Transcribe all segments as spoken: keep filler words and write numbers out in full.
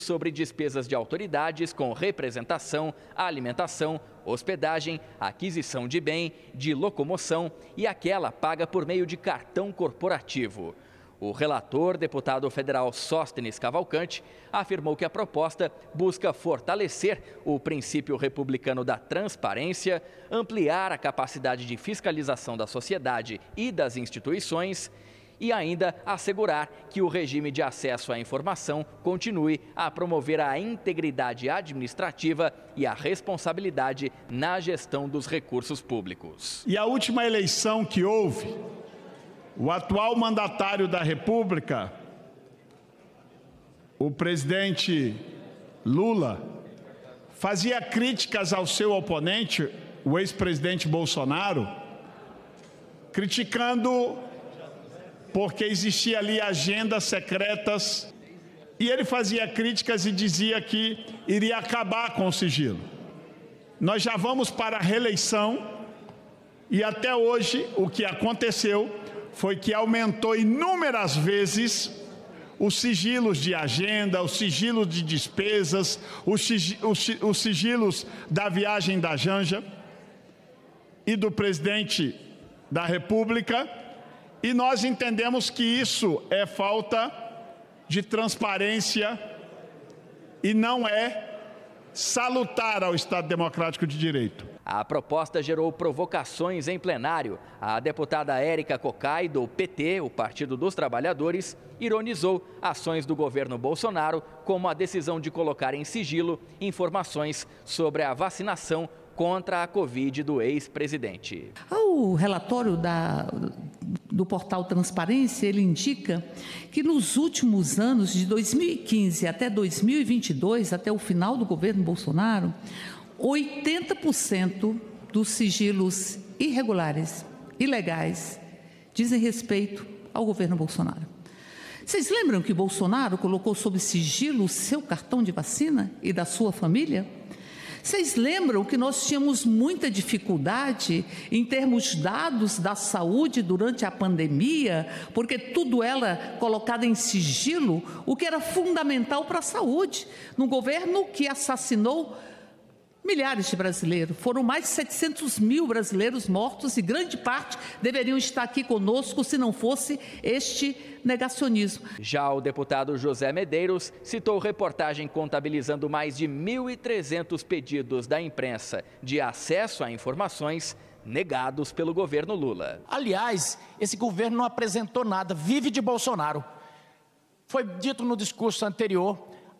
sobre despesas de autoridades com representação, alimentação, hospedagem, aquisição de bem, de locomoção e aquela paga por meio de cartão corporativo. O relator, deputado federal Sóstenes Cavalcante, afirmou que a proposta busca fortalecer o princípio republicano da transparência, ampliar a capacidade de fiscalização da sociedade e das instituições e ainda assegurar que o regime de acesso à informação continue a promover a integridade administrativa e a responsabilidade na gestão dos recursos públicos. E a última eleição que houve, o atual mandatário da República, o presidente Lula, fazia críticas ao seu oponente, o ex-presidente Bolsonaro, criticando porque existia ali agendas secretas e ele fazia críticas e dizia que iria acabar com o sigilo. Nós já vamos para a reeleição e até hoje o que aconteceu foi que aumentou inúmeras vezes os sigilos de agenda, os sigilos de despesas, os sigilos da viagem da Janja e do presidente da República, e nós entendemos que isso é falta de transparência e não é salutar ao Estado Democrático de Direito. A proposta gerou provocações em plenário. A deputada Érica Cocai, do P T, o Partido dos Trabalhadores, ironizou ações do governo Bolsonaro, como a decisão de colocar em sigilo informações sobre a vacinação contra a Covid do ex-presidente. O relatório da, do portal Transparência, ele indica que nos últimos anos, de dois mil e quinze até dois mil e vinte e dois, até o final do governo Bolsonaro, oitenta por cento dos sigilos irregulares, ilegais, dizem respeito ao governo Bolsonaro. Vocês lembram que Bolsonaro colocou sob sigilo o seu cartão de vacina e da sua família? Vocês lembram que nós tínhamos muita dificuldade em termos dados da saúde durante a pandemia, porque tudo era colocado em sigilo, o que era fundamental para a saúde, num governo que assassinou milhares de brasileiros. Foram mais de setecentos mil brasileiros mortos e grande parte deveriam estar aqui conosco se não fosse este negacionismo. Já o deputado José Medeiros citou reportagem contabilizando mais de mil e trezentos pedidos da imprensa de acesso a informações negados pelo governo Lula. Aliás, esse governo não apresentou nada, vive de Bolsonaro. Foi dito no discurso anterior,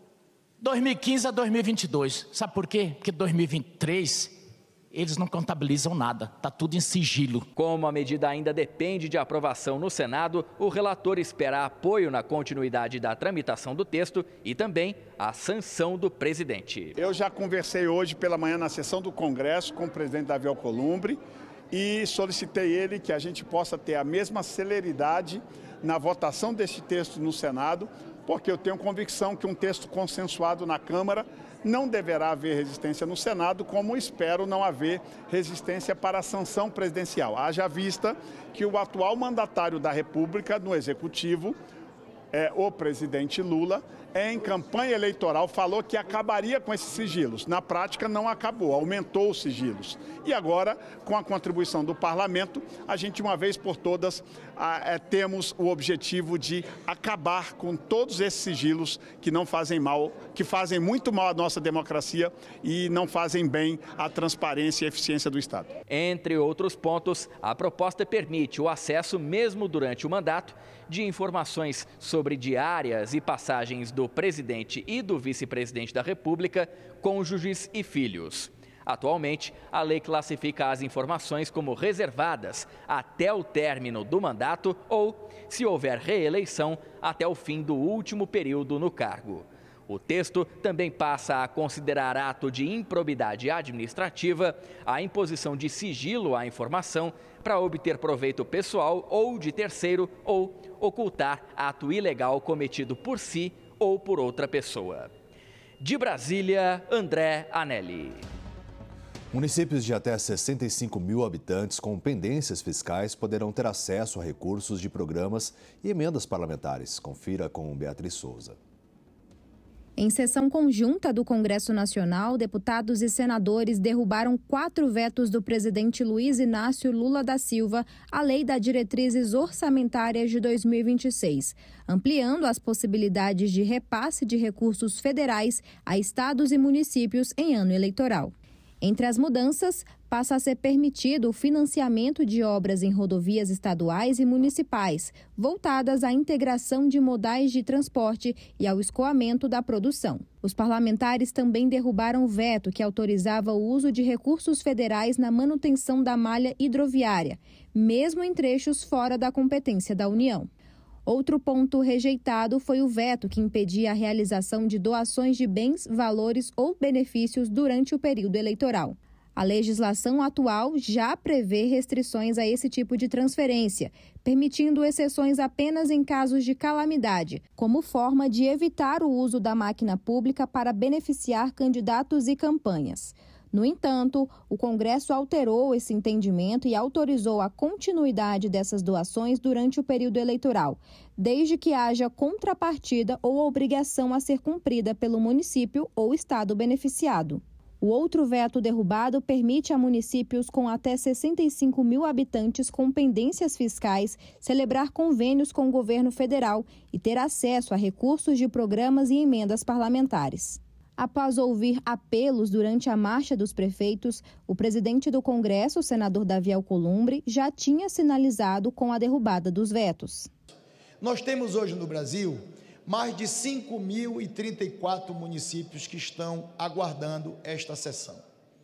dois mil e quinze a dois mil e vinte e dois. Sabe por quê? Porque dois mil e vinte e três eles não contabilizam nada, está tudo em sigilo. Como a medida ainda depende de aprovação no Senado, o relator espera apoio na continuidade da tramitação do texto e também a sanção do presidente. Eu já conversei hoje pela manhã na sessão do Congresso com o presidente Davi Alcolumbre e solicitei ele que a gente possa ter a mesma celeridade na votação deste texto no Senado, porque eu tenho convicção que um texto consensuado na Câmara não deverá haver resistência no Senado, como espero não haver resistência para a sanção presidencial. Haja vista que o atual mandatário da República no Executivo, é, o presidente Lula, em campanha eleitoral falou que acabaria com esses sigilos. Na prática não acabou, aumentou os sigilos. E agora, com a contribuição do parlamento, a gente de uma vez por todas a, é, temos o objetivo de acabar com todos esses sigilos que não fazem mal, que fazem muito mal à nossa democracia e não fazem bem à transparência e eficiência do Estado. Entre outros pontos, a proposta permite o acesso, mesmo durante o mandato, de informações sobre diárias e passagens do presidente e do vice-presidente da República, cônjuges e filhos. Atualmente, a lei classifica as informações como reservadas até o término do mandato ou, se houver reeleição, até o fim do último período no cargo. O texto também passa a considerar ato de improbidade administrativa a imposição de sigilo à informação para obter proveito pessoal ou de terceiro ou ocultar ato ilegal cometido por si ou por outra pessoa. De Brasília, André Anelli. Municípios de até sessenta e cinco mil habitantes com pendências fiscais poderão ter acesso a recursos de programas e emendas parlamentares. Confira com Beatriz Souza. Em sessão conjunta do Congresso Nacional, deputados e senadores derrubaram quatro vetos do presidente Luiz Inácio Lula da Silva à Lei das Diretrizes Orçamentárias de dois mil e vinte e seis, ampliando as possibilidades de repasse de recursos federais a estados e municípios em ano eleitoral. Entre as mudanças, passa a ser permitido o financiamento de obras em rodovias estaduais e municipais, voltadas à integração de modais de transporte e ao escoamento da produção. Os parlamentares também derrubaram o veto que autorizava o uso de recursos federais na manutenção da malha hidroviária, mesmo em trechos fora da competência da União. Outro ponto rejeitado foi o veto que impedia a realização de doações de bens, valores ou benefícios durante o período eleitoral. A legislação atual já prevê restrições a esse tipo de transferência, permitindo exceções apenas em casos de calamidade, como forma de evitar o uso da máquina pública para beneficiar candidatos e campanhas. No entanto, o Congresso alterou esse entendimento e autorizou a continuidade dessas doações durante o período eleitoral, desde que haja contrapartida ou obrigação a ser cumprida pelo município ou estado beneficiado. O outro veto derrubado permite a municípios com até sessenta e cinco mil habitantes com pendências fiscais celebrar convênios com o governo federal e ter acesso a recursos de programas e emendas parlamentares. Após ouvir apelos durante a marcha dos prefeitos, o presidente do Congresso, o senador Davi Alcolumbre, já tinha sinalizado com a derrubada dos vetos. Nós temos hoje no Brasil mais de cinco mil e trinta e quatro municípios que estão aguardando esta sessão.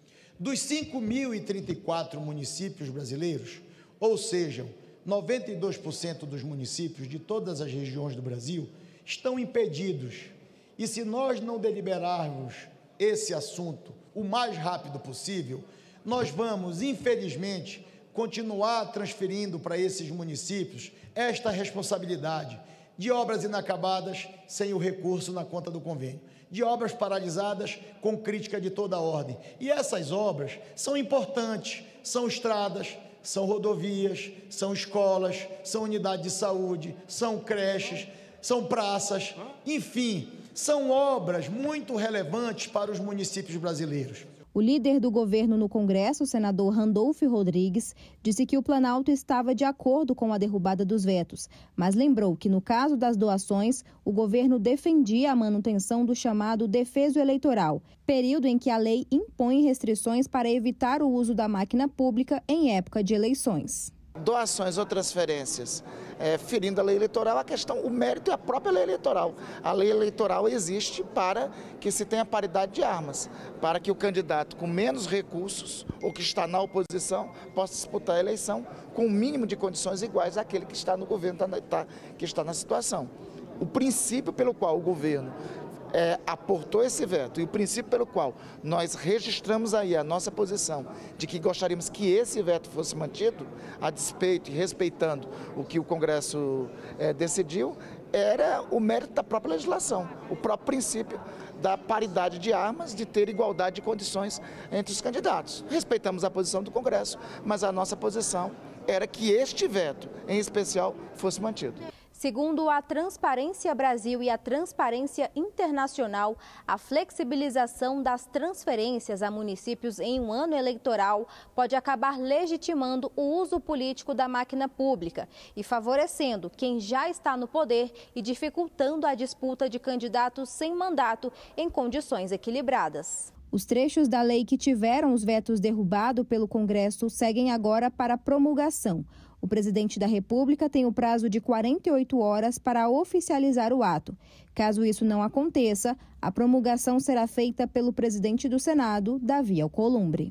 Dos cinco mil e trinta e quatro municípios brasileiros, ou seja, noventa e dois por cento dos municípios de todas as regiões do Brasil estão impedidos. E se nós não deliberarmos esse assunto o mais rápido possível, nós vamos, infelizmente, continuar transferindo para esses municípios esta responsabilidade de obras inacabadas sem o recurso na conta do convênio, de obras paralisadas com crítica de toda a ordem. E essas obras são importantes, são estradas, são rodovias, são escolas, são unidades de saúde, são creches, são praças, enfim, são obras muito relevantes para os municípios brasileiros. O líder do governo no Congresso, o senador Randolfo Rodrigues, disse que o Planalto estava de acordo com a derrubada dos vetos, mas lembrou que, no caso das doações, o governo defendia a manutenção do chamado defeso eleitoral, período em que a lei impõe restrições para evitar o uso da máquina pública em época de eleições. Doações ou transferências, é, ferindo a lei eleitoral, a questão, o mérito é a própria lei eleitoral. A lei eleitoral existe para que se tenha paridade de armas, para que o candidato com menos recursos ou que está na oposição possa disputar a eleição com o mínimo de condições iguais àquele que está no governo, tá, tá, que está na situação. O princípio pelo qual o governo É, aportou esse veto e o princípio pelo qual nós registramos aí a nossa posição de que gostaríamos que esse veto fosse mantido, a despeito e respeitando o que o Congresso é, decidiu, era o mérito da própria legislação, o próprio princípio da paridade de armas, de ter igualdade de condições entre os candidatos. Respeitamos a posição do Congresso, mas a nossa posição era que este veto, em especial, fosse mantido. Segundo a Transparência Brasil e a Transparência Internacional, a flexibilização das transferências a municípios em um ano eleitoral pode acabar legitimando o uso político da máquina pública e favorecendo quem já está no poder e dificultando a disputa de candidatos sem mandato em condições equilibradas. Os trechos da lei que tiveram os vetos derrubados pelo Congresso seguem agora para promulgação. O presidente da República tem o prazo de quarenta e oito horas para oficializar o ato. Caso isso não aconteça, a promulgação será feita pelo presidente do Senado, Davi Alcolumbre.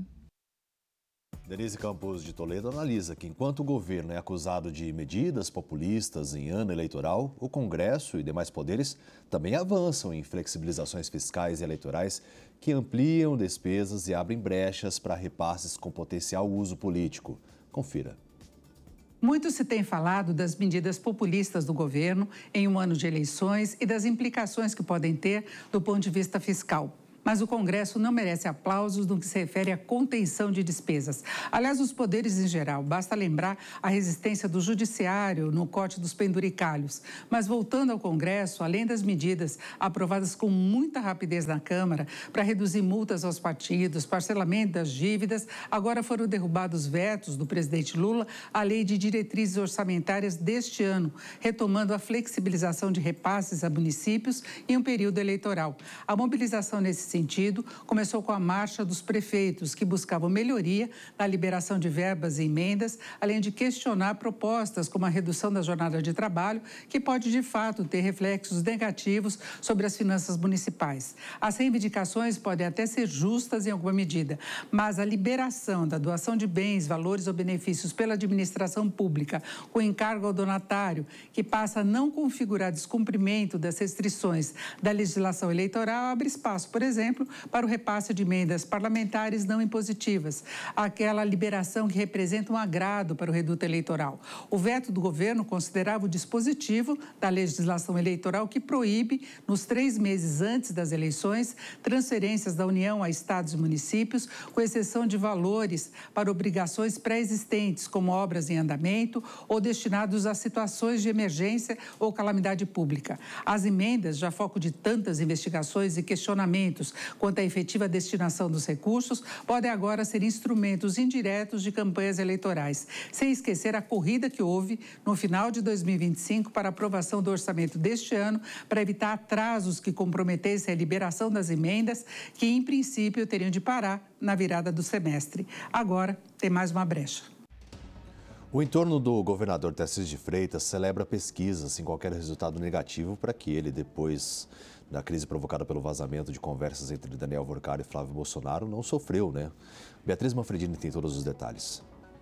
Denise Campos de Toledo analisa que, enquanto o governo é acusado de medidas populistas em ano eleitoral, o Congresso e demais poderes também avançam em flexibilizações fiscais e eleitorais que ampliam despesas e abrem brechas para repasses com potencial uso político. Confira. Muito se tem falado das medidas populistas do governo em um ano de eleições e das implicações que podem ter do ponto de vista fiscal. Mas o Congresso não merece aplausos no que se refere à contenção de despesas. Aliás, os poderes em geral. Basta lembrar a resistência do Judiciário no corte dos penduricalhos. Mas voltando ao Congresso, além das medidas aprovadas com muita rapidez na Câmara para reduzir multas aos partidos, parcelamento das dívidas, agora foram derrubados vetos do presidente Lula à Lei de Diretrizes Orçamentárias deste ano, retomando a flexibilização de repasses a municípios em um período eleitoral. A mobilização nesse sentido começou com a marcha dos prefeitos, que buscavam melhoria na liberação de verbas e emendas, além de questionar propostas como a redução da jornada de trabalho, que pode, de fato, ter reflexos negativos sobre as finanças municipais. As reivindicações podem até ser justas em alguma medida, mas a liberação da doação de bens, valores ou benefícios pela administração pública com encargo ao donatário, que passa a não configurar descumprimento das restrições da legislação eleitoral, abre espaço, por exemplo, para o repasse de emendas parlamentares não impositivas, aquela liberação que representa um agrado para o reduto eleitoral. O veto do governo considerava o dispositivo da legislação eleitoral que proíbe, nos três meses antes das eleições, transferências da União a estados e municípios, com exceção de valores para obrigações pré-existentes, como obras em andamento ou destinados a situações de emergência ou calamidade pública. As emendas, já foco de tantas investigações e questionamentos quanto à efetiva destinação dos recursos, podem agora ser instrumentos indiretos de campanhas eleitorais, sem esquecer a corrida que houve no final de dois mil e vinte e cinco para a aprovação do orçamento deste ano, para evitar atrasos que comprometessem a liberação das emendas, que em princípio teriam de parar na virada do semestre. Agora tem mais uma brecha. O entorno do governador Tarcísio de Freitas celebra pesquisas sem qualquer resultado negativo para que ele, depois da crise provocada pelo vazamento de conversas entre Daniel Workar e Flávio Bolsonaro, não sofreu, né? Beatriz Manfredini tem todos os detalhes.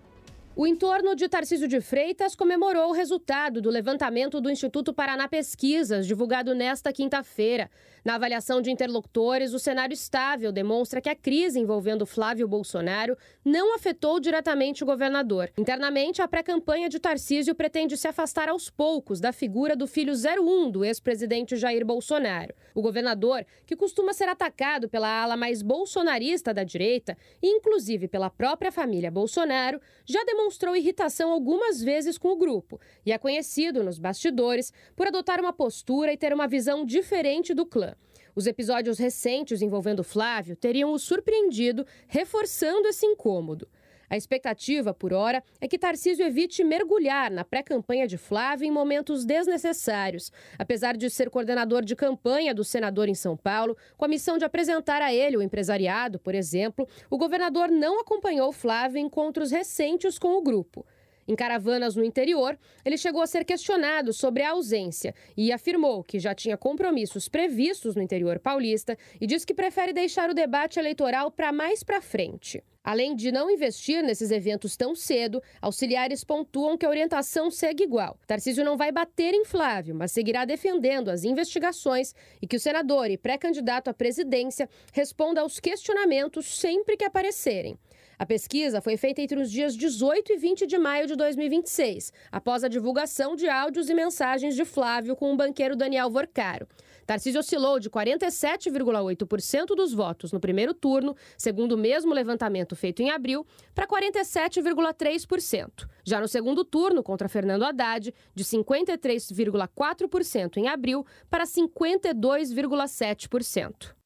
O entorno de Tarcísio de Freitas comemorou o resultado do levantamento do Instituto Paraná Pesquisas, divulgado nesta quinta-feira. Na avaliação de interlocutores, o cenário estável demonstra que a crise envolvendo Flávio Bolsonaro não afetou diretamente o governador. Internamente, a pré-campanha de Tarcísio pretende se afastar aos poucos da figura do filho zero um do ex-presidente Jair Bolsonaro. O governador, que costuma ser atacado pela ala mais bolsonarista da direita, e inclusive pela própria família Bolsonaro, já demonstrou demonstrou irritação algumas vezes com o grupo e é conhecido nos bastidores por adotar uma postura e ter uma visão diferente do clã. Os episódios recentes envolvendo Flávio teriam o surpreendido, reforçando esse incômodo. A expectativa, por hora, é que Tarcísio evite mergulhar na pré-campanha de Flávio em momentos desnecessários. Apesar de ser coordenador de campanha do senador em São Paulo, com a missão de apresentar a ele o empresariado, por exemplo, o governador não acompanhou Flávio em encontros recentes com o grupo. Em caravanas no interior, ele chegou a ser questionado sobre a ausência e afirmou que já tinha compromissos previstos no interior paulista e disse que prefere deixar o debate eleitoral para mais para frente. Além de não investir nesses eventos tão cedo, auxiliares pontuam que a orientação segue igual. Tarcísio não vai bater em Flávio, mas seguirá defendendo as investigações e que o senador e pré-candidato à presidência responda aos questionamentos sempre que aparecerem. A pesquisa foi feita entre os dias dezoito e vinte de maio de dois mil e vinte e seis, após a divulgação de áudios e mensagens de Flávio com o banqueiro Daniel Workar. Tarcísio oscilou de quarenta e sete vírgula oito por cento dos votos no primeiro turno, segundo o mesmo levantamento feito em abril, para quarenta e sete vírgula três por cento. Já no segundo turno, contra Fernando Haddad, de cinquenta e três vírgula quatro por cento em abril para cinquenta e dois vírgula sete por cento.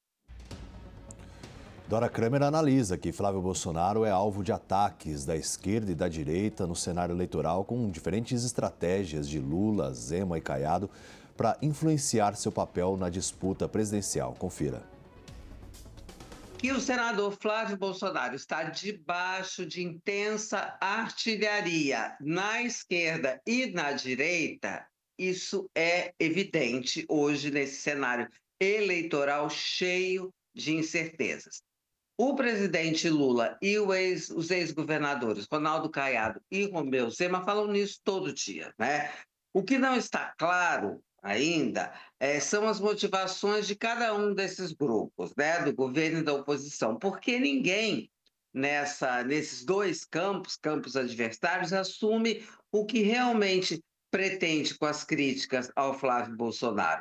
Dora Kramer analisa que Flávio Bolsonaro é alvo de ataques da esquerda e da direita no cenário eleitoral, com diferentes estratégias de Lula, Zema e Caiado para influenciar seu papel na disputa presidencial. Confira. Que o senador Flávio Bolsonaro está debaixo de intensa artilharia na esquerda e na direita, isso é evidente hoje nesse cenário eleitoral cheio de incertezas. O presidente Lula e o ex, os ex-governadores Ronaldo Caiado e Romeu Zema falam nisso todo dia, né? O que não está claro ainda é, são as motivações de cada um desses grupos, né? Do governo e da oposição, porque ninguém nessa, nesses dois campos, campos adversários, assume o que realmente pretende com as críticas ao Flávio Bolsonaro.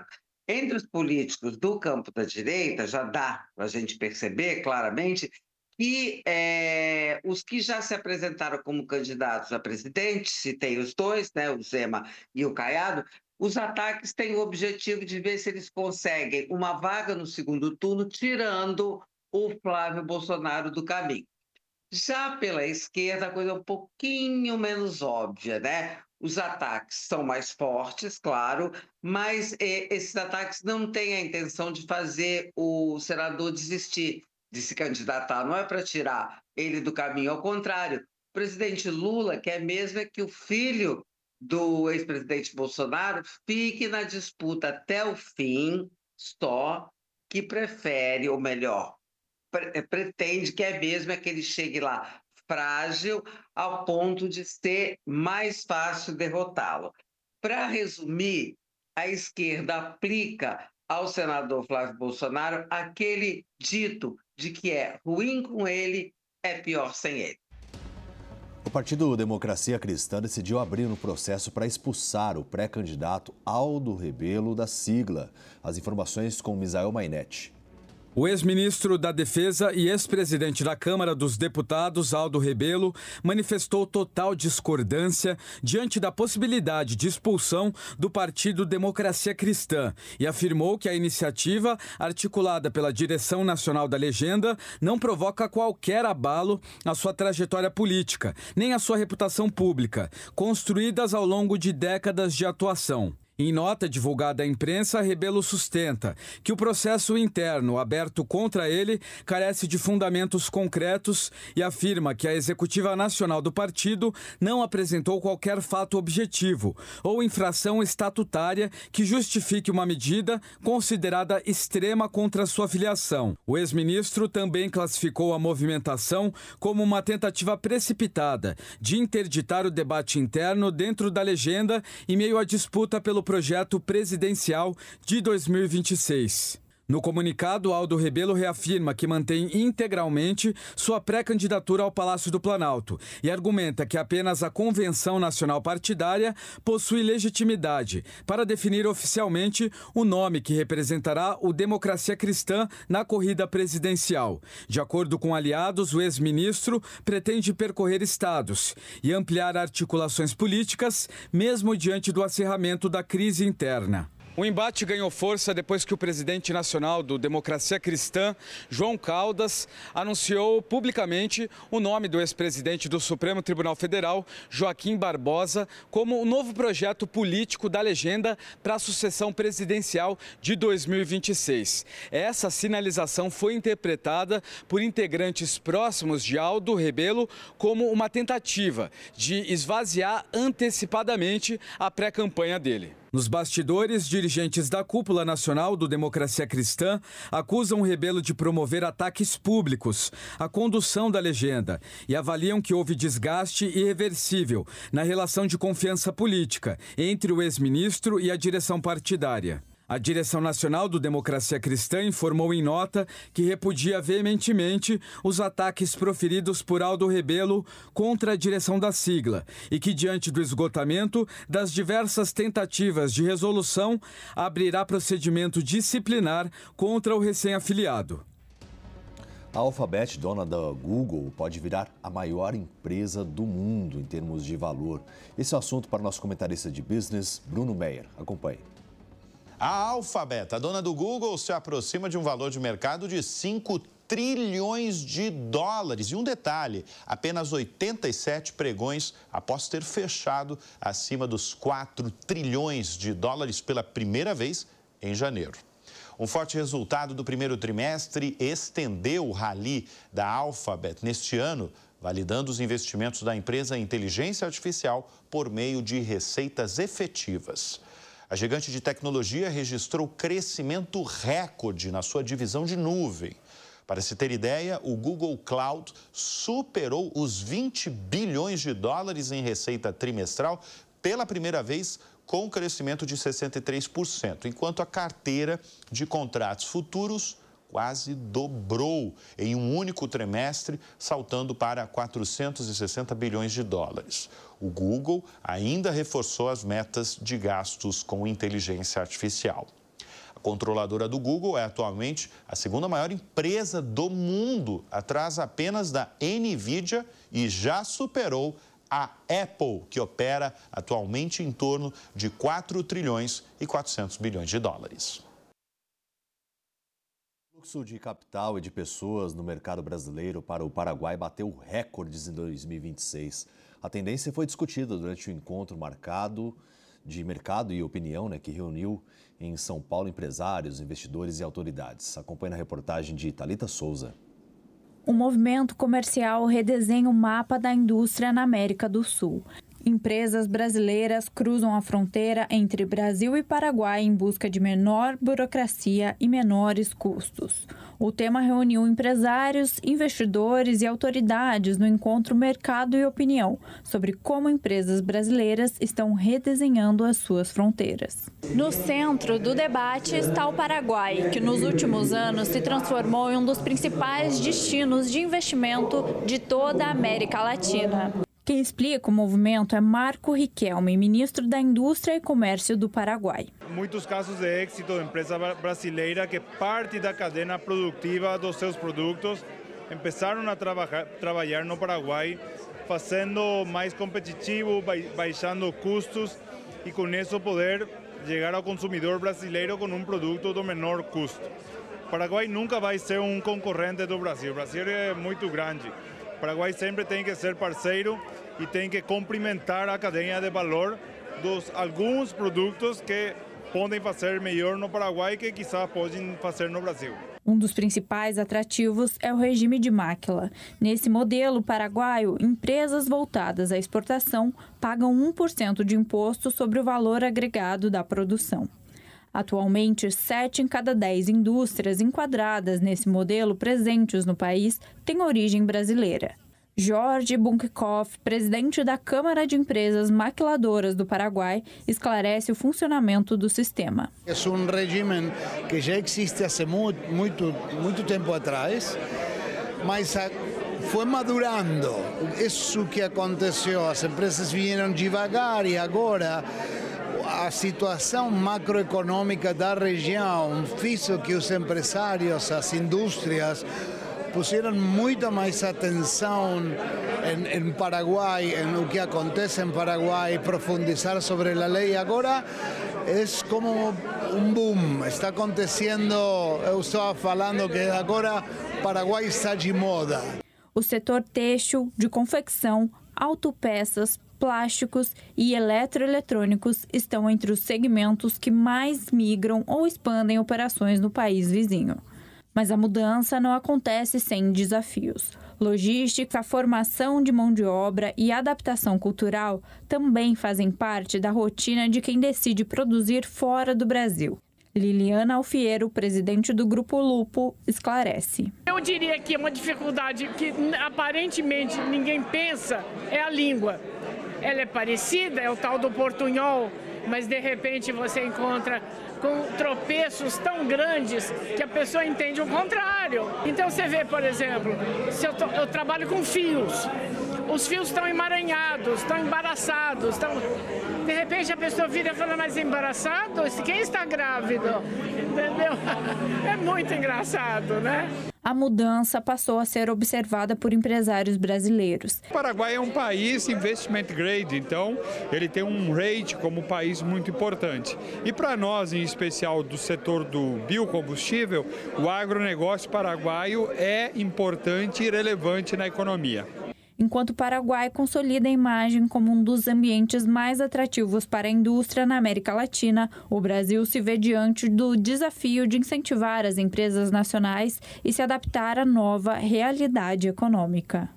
Entre os políticos do campo da direita, já dá para a gente perceber claramente que é, os que já se apresentaram como candidatos a presidente, citei os dois, né, o Zema e o Caiado, os ataques têm o objetivo de ver se eles conseguem uma vaga no segundo turno, tirando o Flávio Bolsonaro do caminho. Já pela esquerda, a coisa é um pouquinho menos óbvia, né? Os ataques são mais fortes, claro, mas eh, esses ataques não têm a intenção de fazer o senador desistir de se candidatar, não é para tirar ele do caminho, ao contrário. O presidente Lula quer mesmo é que o filho do ex-presidente Bolsonaro fique na disputa até o fim, só que prefere, ou melhor, pre- pretende que é mesmo é que ele chegue lá frágil ao ponto de ser mais fácil derrotá-lo. Para resumir, a esquerda aplica ao senador Flávio Bolsonaro aquele dito de que é ruim com ele, é pior sem ele. O Partido Democracia Cristã decidiu abrir um processo para expulsar o pré-candidato Aldo Rebelo da sigla. As informações com Misael Mainetti. O ex-ministro da Defesa e ex-presidente da Câmara dos Deputados, Aldo Rebelo, manifestou total discordância diante da possibilidade de expulsão do Partido Democracia Cristã e afirmou que a iniciativa, articulada pela Direção Nacional da Legenda, não provoca qualquer abalo à sua trajetória política, nem à sua reputação pública, construídas ao longo de décadas de atuação. Em nota divulgada à imprensa, Rebelo sustenta que o processo interno aberto contra ele carece de fundamentos concretos e afirma que a Executiva Nacional do partido não apresentou qualquer fato objetivo ou infração estatutária que justifique uma medida considerada extrema contra sua filiação. O ex-ministro também classificou a movimentação como uma tentativa precipitada de interditar o debate interno dentro da legenda em meio à disputa pelo projeto presidencial de dois mil e vinte e seis. No comunicado, Aldo Rebelo reafirma que mantém integralmente sua pré-candidatura ao Palácio do Planalto e argumenta que apenas a Convenção Nacional Partidária possui legitimidade para definir oficialmente o nome que representará o Democracia Cristã na corrida presidencial. De acordo com aliados, o ex-ministro pretende percorrer estados e ampliar articulações políticas, mesmo diante do acirramento da crise interna. O embate ganhou força depois que o presidente nacional do Democracia Cristã, João Caldas, anunciou publicamente o nome do ex-presidente do Supremo Tribunal Federal, Joaquim Barbosa, como o novo projeto político da legenda para a sucessão presidencial de dois mil e vinte e seis. Essa sinalização foi interpretada por integrantes próximos de Aldo Rebelo como uma tentativa de esvaziar antecipadamente a pré-campanha dele. Nos bastidores, dirigentes da cúpula nacional do Democracia Cristã acusam Rebelo de promover ataques públicos à condução da legenda e avaliam que houve desgaste irreversível na relação de confiança política entre o ex-ministro e a direção partidária. A direção nacional do Democracia Cristã informou em nota que repudia veementemente os ataques proferidos por Aldo Rebelo contra a direção da sigla e que, diante do esgotamento das diversas tentativas de resolução, abrirá procedimento disciplinar contra o recém-afiliado. A Alphabet, dona da Google, pode virar a maior empresa do mundo em termos de valor. Esse é o assunto para o nosso comentarista de business, Bruno Meyer. Acompanhe. A Alphabet, a dona do Google, se aproxima de um valor de mercado de cinco trilhões de dólares. E um detalhe, apenas oitenta e sete pregões após ter fechado acima dos quatro trilhões de dólares pela primeira vez em janeiro. Um forte resultado do primeiro trimestre estendeu o rally da Alphabet neste ano, validando os investimentos da empresa em inteligência artificial por meio de receitas efetivas. A gigante de tecnologia registrou crescimento recorde na sua divisão de nuvem. Para se ter ideia, o Google Cloud superou os vinte bilhões de dólares em receita trimestral pela primeira vez, com crescimento de sessenta e três por cento, enquanto a carteira de contratos futuros quase dobrou em um único trimestre, saltando para quatrocentos e sessenta bilhões de dólares. O Google ainda reforçou as metas de gastos com inteligência artificial. A controladora do Google é atualmente a segunda maior empresa do mundo, atrás apenas da Nvidia, e já superou a Apple, que opera atualmente em torno de quatro trilhões e quatrocentos bilhões de dólares. O fluxo de capital e de pessoas no mercado brasileiro para o Paraguai bateu recordes em dois mil e vinte e seis. A tendência foi discutida durante o encontro marcado de mercado e opinião, né, que reuniu em São Paulo empresários, investidores e autoridades. Acompanhe na reportagem de Thalita Souza. O movimento comercial redesenha o mapa da indústria na América do Sul. Empresas brasileiras cruzam a fronteira entre Brasil e Paraguai em busca de menor burocracia e menores custos. O tema reuniu empresários, investidores e autoridades no encontro Mercado e Opinião sobre como empresas brasileiras estão redesenhando as suas fronteiras. No centro do debate está o Paraguai, que nos últimos anos se transformou em um dos principais destinos de investimento de toda a América Latina. Quem explica o movimento é Marco Riquelme, ministro da Indústria e Comércio do Paraguai. Muitos casos de êxito de empresa brasileira que parte da cadeia produtiva dos seus produtos começaram a trabalhar, trabalhar no Paraguai, fazendo mais competitivo, baixando custos e com isso poder chegar ao consumidor brasileiro com um produto do menor custo. O Paraguai nunca vai ser um concorrente do Brasil. O Brasil é muito grande. O Paraguai sempre tem que ser parceiro e tem que complementar a cadeia de valor dos alguns produtos que podem fazer melhor no Paraguai que quizás podem fazer no Brasil. Um dos principais atrativos é o regime de máquila. Nesse modelo paraguaio, empresas voltadas à exportação pagam um por cento de imposto sobre o valor agregado da produção. Atualmente, sete em cada dez indústrias enquadradas nesse modelo presentes no país têm origem brasileira. Jorge Bunkhoff, presidente da Câmara de Empresas Maquiladoras do Paraguai, esclarece o funcionamento do sistema. É um regime que já existe há muito, muito, muito tempo atrás, mas foi madurando. Isso que aconteceu, as empresas vieram devagar e agora a situação macroeconômica da região fez que os empresários, as indústrias, puseram muita mais atenção em, em Paraguai, em o que acontece em Paraguai, profundizar sobre a lei. Agora é como um boom, está acontecendo, eu estava falando que agora Paraguai está de moda. O setor têxtil, de confecção, autopeças, plásticos e eletroeletrônicos estão entre os segmentos que mais migram ou expandem operações no país vizinho. Mas a mudança não acontece sem desafios. Logística, formação de mão de obra e adaptação cultural também fazem parte da rotina de quem decide produzir fora do Brasil. Liliana Alfiero, presidente do Grupo Lupo, esclarece. Eu diria que uma dificuldade que aparentemente ninguém pensa é a língua. Ela é parecida, é o tal do portunhol, mas de repente você encontra com tropeços tão grandes que a pessoa entende o contrário. Então você vê, por exemplo, se eu, tô, eu trabalho com fios, os fios estão emaranhados, estão embaraçados, estão... de repente a pessoa vira e fala, mas embaraçado? Quem está grávido? Entendeu? É muito engraçado, né? A mudança passou a ser observada por empresários brasileiros. O Paraguai é um país investment grade, então ele tem um rate como país muito importante. E para nós, em especial do setor do biocombustível, o agronegócio paraguaio é importante e relevante na economia. Enquanto o Paraguai consolida a imagem como um dos ambientes mais atrativos para a indústria na América Latina, o Brasil se vê diante do desafio de incentivar as empresas nacionais e se adaptar à nova realidade econômica.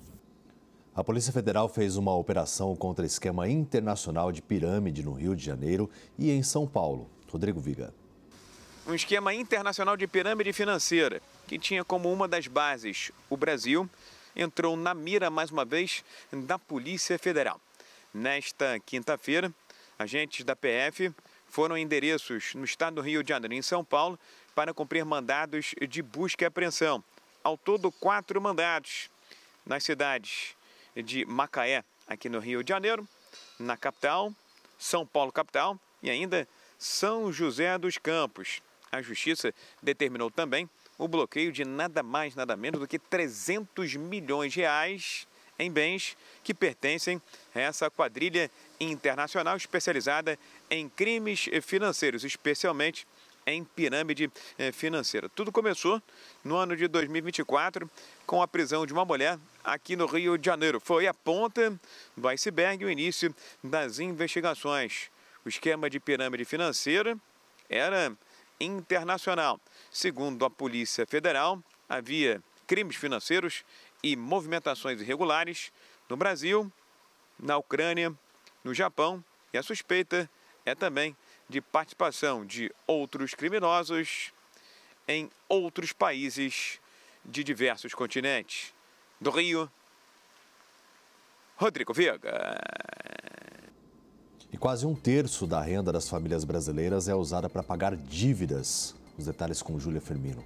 A Polícia Federal fez uma operação contra esquema internacional de pirâmide no Rio de Janeiro e em São Paulo. Rodrigo Viga. Um esquema internacional de pirâmide financeira que tinha como uma das bases o Brasil, entrou na mira, mais uma vez, da Polícia Federal. Nesta quinta-feira, agentes da P F foram em endereços no estado do Rio de Janeiro e em São Paulo para cumprir mandados de busca e apreensão. Ao todo, quatro mandados nas cidades de Macaé, aqui no Rio de Janeiro, na capital, São Paulo capital e ainda São José dos Campos. A Justiça determinou também o bloqueio de nada mais, nada menos do que trezentos milhões de reais em bens que pertencem a essa quadrilha internacional especializada em crimes financeiros, especialmente em pirâmide financeira. Tudo começou no ano de dois mil e vinte e quatro com a prisão de uma mulher aqui no Rio de Janeiro. Foi a ponta do iceberg o início das investigações. O esquema de pirâmide financeira era internacional. Segundo a Polícia Federal, havia crimes financeiros e movimentações irregulares no Brasil, na Ucrânia, no Japão, e a suspeita é também de participação de outros criminosos em outros países de diversos continentes. Do Rio, Rodrigo Viega. E quase um terço da renda das famílias brasileiras é usada para pagar dívidas. Os detalhes com Júlia Firmino.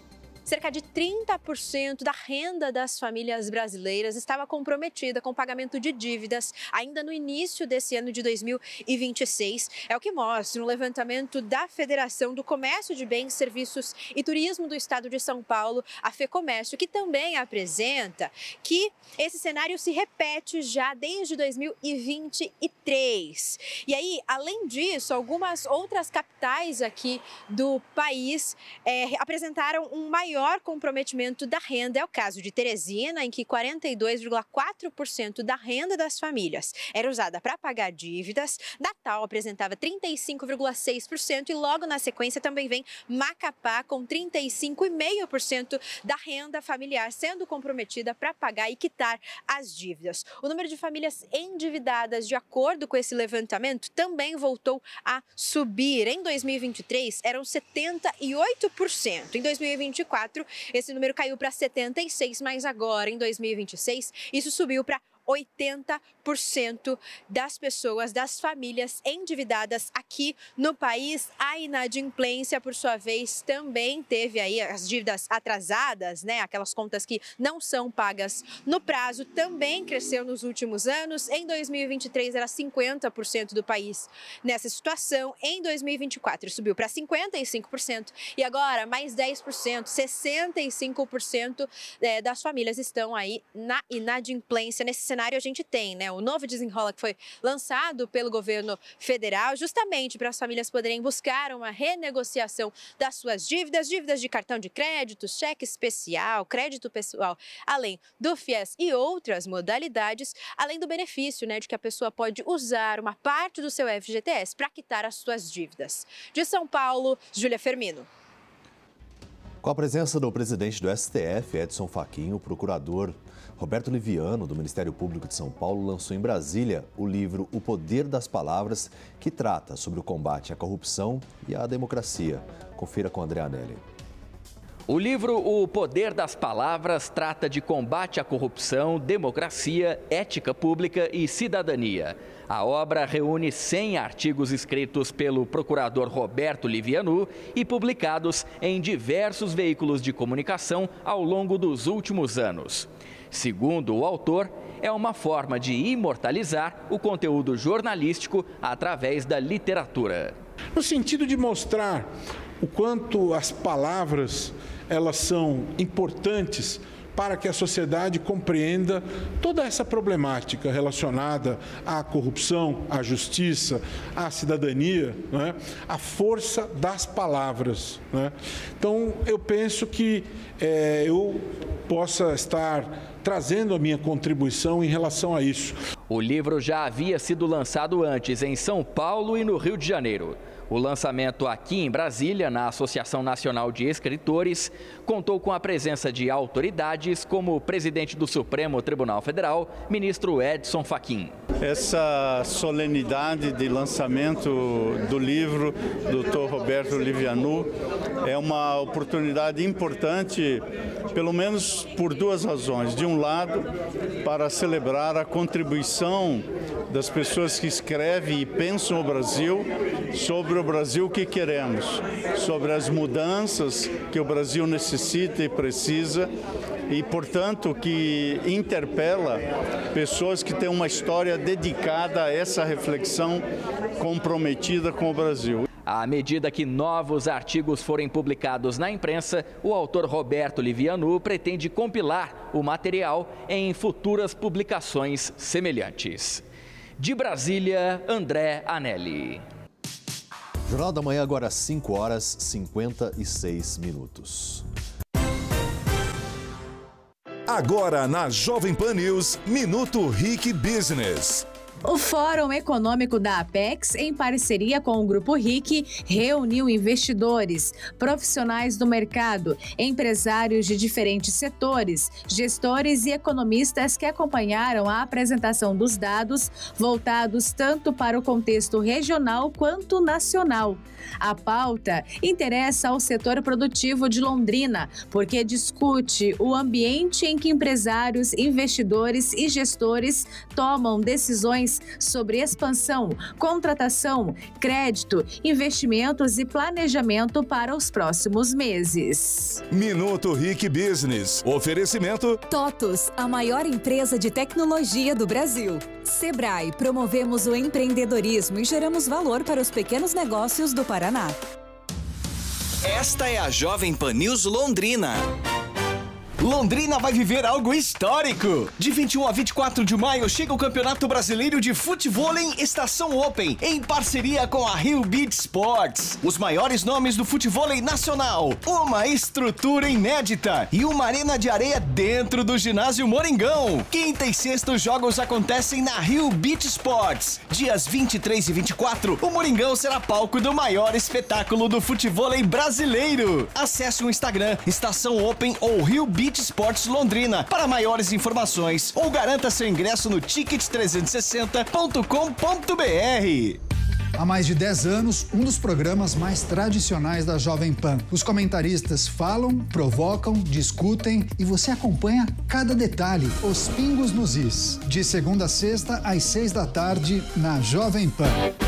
Cerca de trinta por cento da renda das famílias brasileiras estava comprometida com o pagamento de dívidas ainda no início desse ano de dois mil e vinte e seis. É o que mostra um levantamento da Federação do Comércio de Bens, Serviços e Turismo do Estado de São Paulo, a FEComércio, que também apresenta que esse cenário se repete já desde dois mil e vinte e três. E aí, além disso, algumas outras capitais aqui do país é, apresentaram um maior maior comprometimento da renda. É o caso de Teresina, em que quarenta e dois vírgula quatro por cento da renda das famílias era usada para pagar dívidas. Natal apresentava trinta e cinco vírgula seis por cento e logo na sequência também vem Macapá com trinta e cinco vírgula cinco por cento da renda familiar sendo comprometida para pagar e quitar as dívidas. O número de famílias endividadas, de acordo com esse levantamento, também voltou a subir. Em dois mil e vinte e três eram setenta e oito por cento. Em dois mil e vinte e quatro esse número caiu para setenta e seis por cento, mas agora, em dois mil e vinte e seis, isso subiu para oitenta por cento das pessoas, das famílias endividadas aqui no país. A inadimplência, por sua vez, também teve aí as dívidas atrasadas, né? Aquelas contas que não são pagas no prazo, também cresceu nos últimos anos. Em dois mil e vinte e três era cinquenta por cento do país nessa situação. Em dois mil e vinte e quatro subiu para cinquenta e cinco por cento e agora mais dez por cento, sessenta e cinco por cento das famílias estão aí na inadimplência. Nesse cenário a gente tem, né, o novo Desenrola, que foi lançado pelo governo federal, justamente para as famílias poderem buscar uma renegociação das suas dívidas, dívidas de cartão de crédito, cheque especial, crédito pessoal, além do FIES e outras modalidades, além do benefício, né, de que a pessoa pode usar uma parte do seu F G T S para quitar as suas dívidas. De São Paulo, Júlia Firmino. Com a presença do presidente do S T F, Edson Fachin, o procurador Roberto Liviano, do Ministério Público de São Paulo, lançou em Brasília o livro O Poder das Palavras, que trata sobre o combate à corrupção e à democracia. Confira com André Anelli. O livro O Poder das Palavras trata de combate à corrupção, democracia, ética pública e cidadania. A obra reúne cem artigos escritos pelo procurador Roberto Liviano e publicados em diversos veículos de comunicação ao longo dos últimos anos. Segundo o autor, é uma forma de imortalizar o conteúdo jornalístico através da literatura. No sentido de mostrar o quanto as palavras elas são importantes para que a sociedade compreenda toda essa problemática relacionada à corrupção, à justiça, à cidadania, né? A força das palavras, né? Então, eu penso que é, eu possa estar trazendo a minha contribuição em relação a isso. O livro já havia sido lançado antes em São Paulo e no Rio de Janeiro. O lançamento aqui em Brasília, na Associação Nacional de Escritores, contou com a presença de autoridades como o presidente do Supremo Tribunal Federal, ministro Edson Fachin. Essa solenidade de lançamento do livro do doutor Roberto Liviano é uma oportunidade importante, pelo menos por duas razões. De um lado, para celebrar a contribuição das pessoas que escrevem e pensam o Brasil sobre o Brasil que queremos, sobre as mudanças que o Brasil necessita e precisa e, portanto, que interpela pessoas que têm uma história dedicada a essa reflexão comprometida com o Brasil. À medida que novos artigos forem publicados na imprensa, o autor Roberto Livianu pretende compilar o material em futuras publicações semelhantes. De Brasília, André Anelli. Jornal da Manhã agora às cinco horas e cinquenta e seis minutos. Agora na Jovem Pan News, Minuto Ric Business. O Fórum Econômico da Apex, em parceria com o Grupo R I C, reuniu investidores, profissionais do mercado, empresários de diferentes setores, gestores e economistas que acompanharam a apresentação dos dados voltados tanto para o contexto regional quanto nacional. A pauta interessa ao setor produtivo de Londrina, porque discute o ambiente em que empresários, investidores e gestores tomam decisões sobre expansão, contratação, crédito, investimentos e planejamento para os próximos meses. Minuto Ric Business. Oferecimento TOTUS, a maior empresa de tecnologia do Brasil. Sebrae, promovemos o empreendedorismo e geramos valor para os pequenos negócios do Paraná. Esta é a Jovem Pan News Londrina. Londrina vai viver algo histórico. De vinte e um a vinte e quatro de maio chega o Campeonato Brasileiro de Futevôlei Estação Open, em parceria com a Rio Beach Sports. Os maiores nomes do futevôlei nacional, uma estrutura inédita e uma arena de areia dentro do ginásio Moringão. Quinta e sexta os jogos acontecem na Rio Beach Sports. Dias vinte e três e vinte e quatro, o Moringão será palco do maior espetáculo do futevôlei brasileiro. Acesse o Instagram Estação Open ou Rio Beach Esportes Londrina para maiores informações ou garanta seu ingresso no ticket trezentos e sessenta ponto com ponto br. Há mais de dez anos, um dos programas mais tradicionais da Jovem Pan. Os comentaristas falam, provocam, discutem e você acompanha cada detalhe, os pingos nos is. De segunda a sexta, às seis da tarde, na Jovem Pan.